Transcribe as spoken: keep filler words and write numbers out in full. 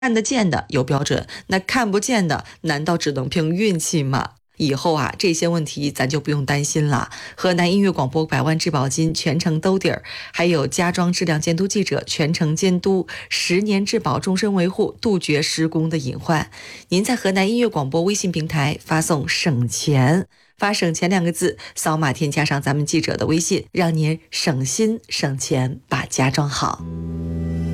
看得见的有标准，那看不见的难道只能凭运气吗？以后啊，这些问题咱就不用担心了。河南音乐广播百万质保金全程兜底儿，还有家装质量监督记者全程监督，十年质保终身维护，杜绝施工的隐患。您在河南音乐广播微信平台发送省钱，发省钱两个字，扫码添加上咱们记者的微信，让您省心省钱把家装好。